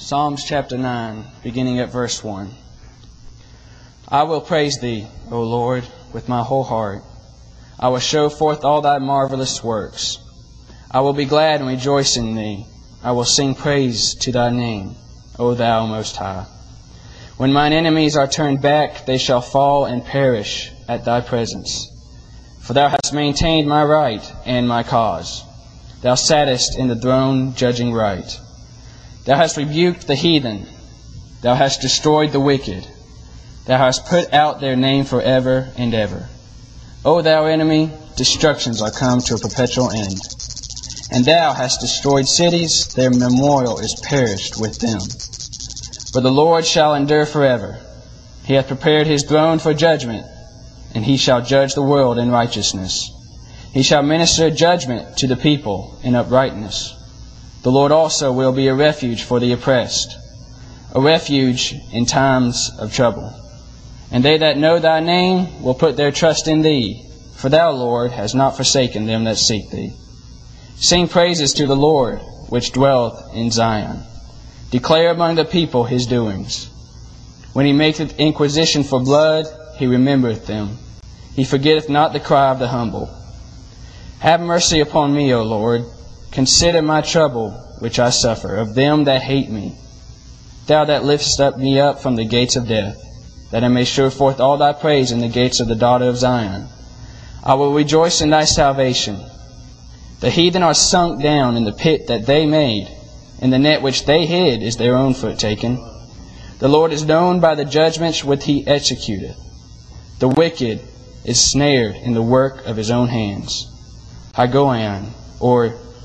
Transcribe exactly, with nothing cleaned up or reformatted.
Psalms chapter nine, beginning at verse one. I will praise Thee, O Lord, with my whole heart. I will show forth all Thy marvelous works. I will be glad and rejoice in Thee. I will sing praise to Thy name, O Thou Most High. When mine enemies are turned back, they shall fall and perish at Thy presence. For Thou hast maintained my right and my cause. Thou sattest in the throne judging right. Thou hast rebuked the heathen. Thou hast destroyed the wicked. Thou hast put out their name forever and ever. O Thou enemy, destructions are come to a perpetual end. And Thou hast destroyed cities, their memorial is perished with them. For the Lord shall endure forever. He hath prepared His throne for judgment, and He shall judge the world in righteousness. He shall minister judgment to the people in uprightness. The Lord also will be a refuge for the oppressed, a refuge in times of trouble. And they that know Thy name will put their trust in Thee, for Thou, Lord, hast not forsaken them that seek Thee. Sing praises to the Lord, which dwelleth in Zion. Declare among the people His doings. When He maketh inquisition for blood, He remembereth them. He forgetteth not the cry of the humble. Have mercy upon me, O Lord. Consider my trouble which I suffer, of them that hate me. Thou that liftest up me up from the gates of death, that I may show forth all Thy praise in the gates of the daughter of Zion. I will rejoice in Thy salvation. The heathen are sunk down in the pit that they made. In the net which they hid is their own foot taken. The Lord is known by the judgments which He executeth. The wicked is snared in the work of his own hands. Hagoan, or